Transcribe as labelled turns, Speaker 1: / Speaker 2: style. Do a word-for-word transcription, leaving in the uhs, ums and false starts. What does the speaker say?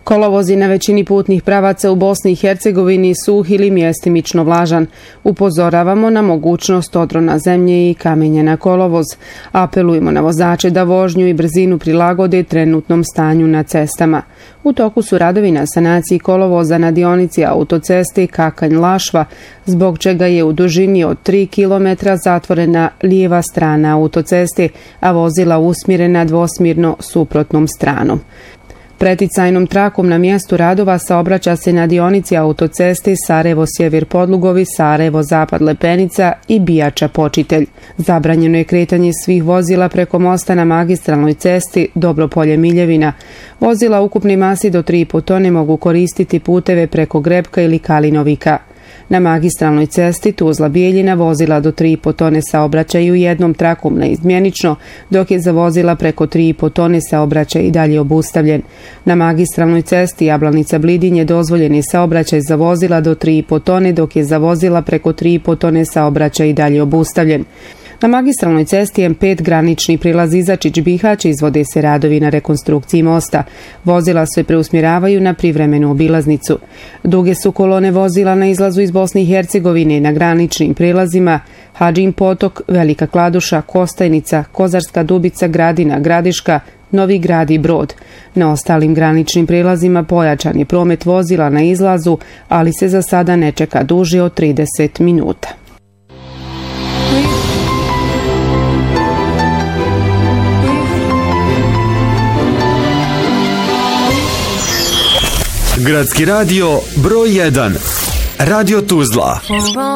Speaker 1: Kolovozi na većini putnih pravaca u Bosni i Hercegovini suh ili mjestimično vlažan. Upozoravamo na mogućnost odrona zemlje i kamenja na kolovoz. Apelujemo na vozače da vožnju i brzinu prilagode trenutnom stanju na cestama. U toku su radovi na sanaciji kolovoza na dionici autoceste Kakanj-Lašva, zbog čega je u dužini od tri kilometra zatvorena lijeva strana autoceste, a vozila usmjerena dvosmjerno suprotnom stranom. Preticajnom trakom na mjestu radova saobraća se na dionici autoceste Sarajevo-Sjever Podlugovi, Sarajevo-Zapad Lepenica i Bijača Počitelj. Zabranjeno je kretanje svih vozila preko mosta na magistralnoj cesti Dobropolje Miljevina. Vozila ukupne masi do tri i po tone mogu koristiti puteve preko Grebka ili Kalinovika. Na magistralnoj cesti Tuzla-Bijeljina vozila do tri i po tone saobraćaju jednom trakom neizmjenično, dok je za vozila preko tri i po tone saobraćaj i dalje obustavljen. Na magistralnoj cesti Jablanica-Blidinje dozvoljen je saobraćaj za vozila do tri i po tone, dok je za vozila preko tri i po tone saobraćaj i dalje obustavljen. Na magistralnoj cesti M pet granični prilaz Izačić-Bihać izvode se radovi na rekonstrukciji mosta. Vozila se preusmjeravaju na privremenu obilaznicu. Duge su kolone vozila na izlazu iz Bosne i Hercegovine na graničnim prilazima Hadžin Potok, Velika Kladuša, Kostajnica, Kozarska Dubica, Gradina, Gradiška, Novi Grad i Brod. Na ostalim graničnim prilazima pojačan je promet vozila na izlazu, ali se za sada ne čeka duže od trideset minuta.
Speaker 2: Gradski radio broj jedan. Radio Tuzla.